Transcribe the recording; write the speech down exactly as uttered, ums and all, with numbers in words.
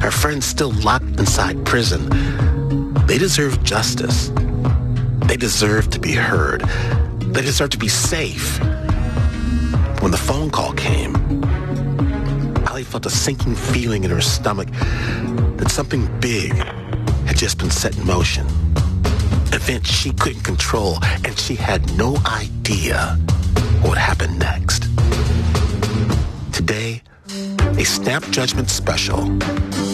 Her friends still locked inside prison. They deserve justice. They deserve to be heard. They deserve to be safe. When the phone call came, Allie felt a sinking feeling in her stomach that something big had just been set in motion. Event she couldn't control, and she had no idea what would happen next. Today, a Snap Judgment special